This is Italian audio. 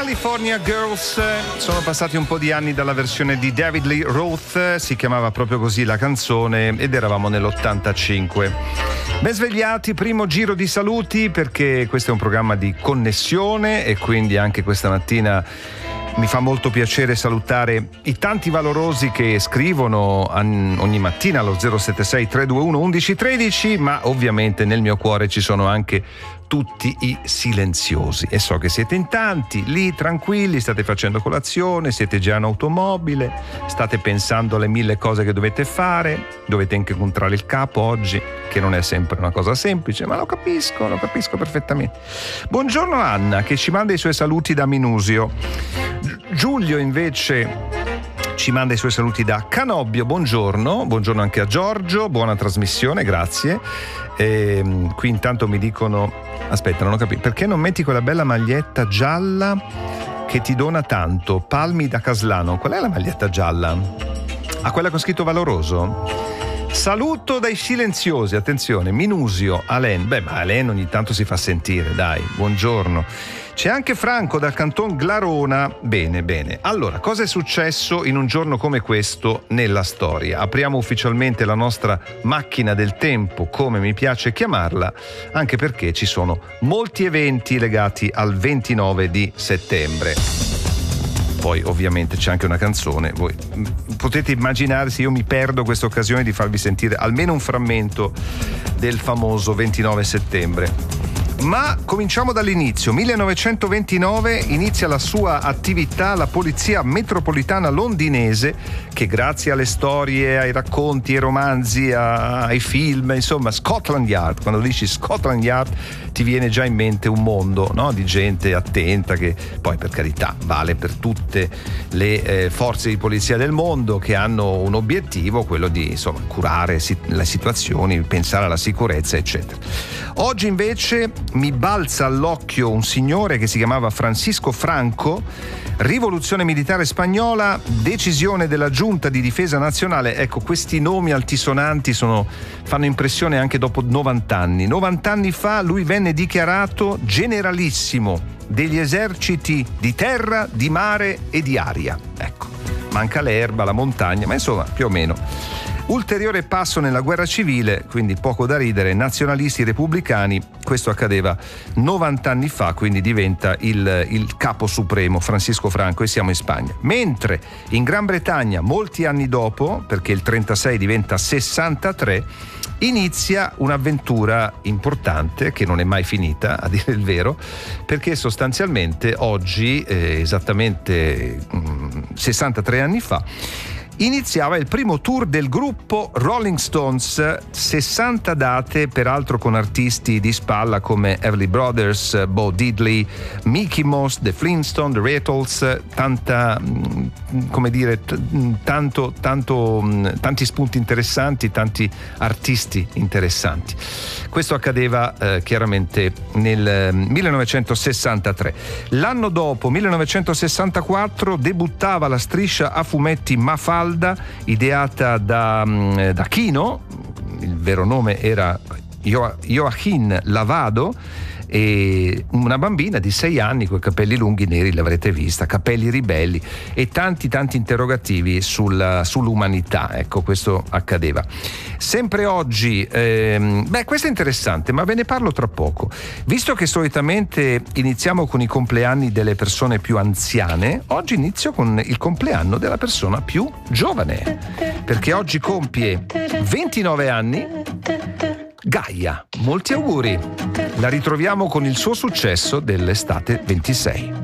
California Girls. Sono passati un po' di anni dalla versione di David Lee Roth, si chiamava proprio così la canzone ed eravamo nell'85. Ben svegliati, primo giro di saluti perché questo è un programma di connessione e quindi anche questa mattina mi fa molto piacere salutare i tanti valorosi che scrivono ogni mattina allo 076 321 1113, ma ovviamente nel mio cuore ci sono anche tutti i silenziosi e so che siete in tanti lì tranquilli, state facendo colazione, siete già in automobile, state pensando alle 1000 cose che dovete fare, dovete anche incontrare il capo oggi, che non è sempre una cosa semplice, ma lo capisco perfettamente. Buongiorno Anna che ci manda i suoi saluti da Minusio. Giulio invece ci manda i suoi saluti da Canobbio, buongiorno anche a Giorgio, buona trasmissione, grazie. Qui intanto mi dicono, aspetta, non ho capito, perché non metti quella bella maglietta gialla che ti dona tanto? Palmi da Caslano, qual è la maglietta gialla? Ah, quella con scritto valoroso? Saluto dai silenziosi, attenzione, Minusio, Alen, ma Alen ogni tanto si fa sentire, dai, buongiorno. C'è anche Franco dal canton Glarona. Bene. Allora, cosa è successo in un giorno come questo nella storia? Apriamo ufficialmente la nostra macchina del tempo, come mi piace chiamarla, anche perché ci sono molti eventi legati al 29 di settembre. Poi ovviamente c'è anche una canzone. Voi potete immaginare se io mi perdo questa occasione di farvi sentire almeno un frammento del famoso 29 settembre. Ma cominciamo dall'inizio. 1929 inizia la sua attività la Polizia Metropolitana Londinese, che grazie alle storie, ai racconti, ai romanzi, ai film, insomma Scotland Yard, quando dici Scotland Yard ti viene già in mente un mondo, no? Di gente attenta, che poi per carità vale per tutte le forze di polizia del mondo, che hanno un obiettivo, quello di insomma curare le situazioni, pensare alla sicurezza eccetera. Oggi invece mi balza all'occhio un signore che si chiamava Francisco Franco, rivoluzione militare spagnola, decisione della giunta di difesa nazionale. Ecco, questi nomi altisonanti fanno impressione anche dopo 90 anni. 90 anni fa lui venne dichiarato generalissimo degli eserciti di terra, di mare e di aria. Ecco, manca l'erba, la montagna, ma insomma più o meno. Ulteriore passo nella guerra civile, quindi poco da ridere, nazionalisti repubblicani, questo accadeva 90 anni fa, quindi diventa il capo supremo Francisco Franco e siamo in Spagna. Mentre in Gran Bretagna, molti anni dopo, perché il 36 diventa 63, inizia un'avventura importante che non è mai finita, a dire il vero, perché sostanzialmente oggi, esattamente 63 anni fa, iniziava il primo tour del gruppo Rolling Stones, 60 date, peraltro con artisti di spalla come Everly Brothers, Bo Diddley, Mickey Mouse, The Flintstones, The Rattles, tanti spunti interessanti, tanti artisti interessanti. Questo accadeva chiaramente nel 1963. L'anno dopo, 1964, debuttava la striscia a fumetti Mafalda, ideata da Kino, il vero nome era Joachim Lavado, e una bambina di 6 anni con i capelli lunghi neri, l'avrete vista, capelli ribelli e tanti interrogativi sull'umanità. Ecco, questo accadeva. Sempre oggi, questo è interessante, ma ve ne parlo tra poco. Visto che solitamente iniziamo con i compleanni delle persone più anziane, oggi inizio con il compleanno della persona più giovane, perché oggi compie 29 anni Gaia. Molti auguri. La ritroviamo con il suo successo dell'estate 26.